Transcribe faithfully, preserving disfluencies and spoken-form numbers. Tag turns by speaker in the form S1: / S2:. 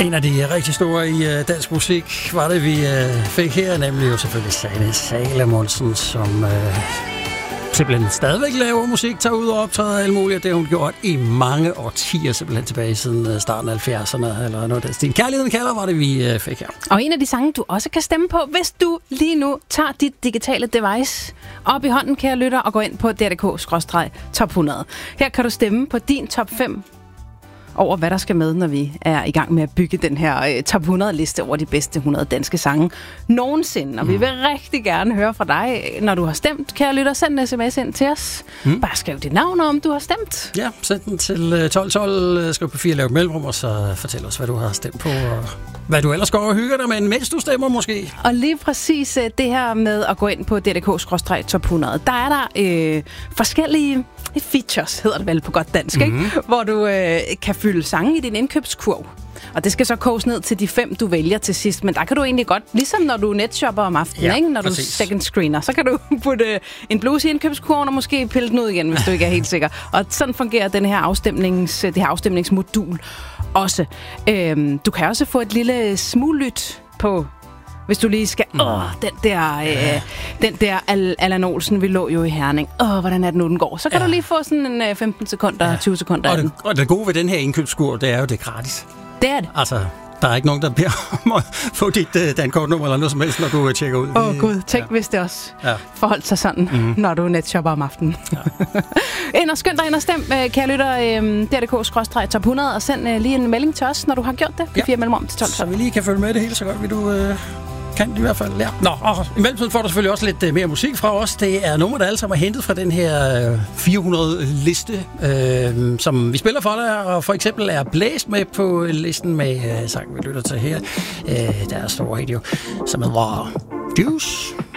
S1: En af de rigtig store i uh, dansk musik var det, vi uh, fik her, nemlig jo selvfølgelig Sanne Salomonsen, som uh, simpelthen stadigvæk laver musik, tager ud og optræder alt muligt. Det har hun gjort i mange årtier, simpelthen tilbage siden uh, starten af halvfjerdserne, eller noget af den. Kærligheden kalder var det, vi uh, fik her.
S2: Og en af de sange, du også kan stemme på, hvis du lige nu tager dit digitale device op i hånden, kære lytter, og går ind på d r k skråstreg top hundrede. Her kan du stemme på din top fem over, hvad der skal med, når vi er i gang med at bygge den her øh, top hundrede-liste over de bedste hundrede danske sange nogensinde. Og mm. vi vil rigtig gerne høre fra dig, når du har stemt. Kære lytter, send en sms ind til os. Mm. Bare skriv dit navn, om du har stemt.
S1: Ja, send den til tolv tolv, skriv på fire, lav mellemrum, og så fortæl os, hvad du har stemt på, og hvad du ellers går og hygger dig med, mens du stemmer måske.
S2: Og lige præcis øh, det her med at gå ind på d r k skråstreg top hundrede, der er der øh, forskellige features, hedder det vel på godt dansk, mm-hmm. ikke? Hvor du øh, kan fylde sange i din indkøbskurv. Og det skal så koges ned til de fem, du vælger til sidst. Men der kan du egentlig godt, ligesom når du netshopper om aftenen, ja, ikke? Når præcis. Du second screener, så kan du putte en bluse i indkøbskurven og måske pille den ud igen, hvis du ikke er helt sikker. Og sådan fungerer den her afstemnings, det her afstemningsmodul også. Øhm, du kan også få et lille smuglyt på, hvis du lige skal, åh, den der, øh, den der Al- Allan Olsen, vi lå jo i Herning. Åh, hvordan er det nu, den går? Så kan ja. du lige få sådan en øh, femten sekunder, ja. tyve sekunder
S1: og
S2: af
S1: det, og det gode ved den her indkøbskur, det er jo, det er gratis.
S2: Det er det.
S1: Altså, der er ikke nogen, der beder om at få dit uh, dankortnummer eller noget som helst, når du uh, tjekker ud.
S2: Åh oh, gud, tænk ja. hvis det også ja. forholdt sig sådan, mm. når du netshopper om aftenen. Ja. ind og skynd dig ind og stem, kære lytter, d r k skråstreg top hundrede, og send uh, lige en melding til os, når du har gjort det. Ja. Fire mellemrum til tolv.
S1: Så vi lige kan følge med det hele, så godt vil du... Uh kan i hvert fald, ja. Nå, og i mellemtiden får du selvfølgelig også lidt uh, mere musik fra os. Det er nummer, der alle sammen er hentet fra den her uh, fire hundrede-liste, uh, som vi spiller for dig, og for eksempel er blæst med på listen med uh, sangen, vi lytter til her. Uh, der er store radio, som hedder Juice.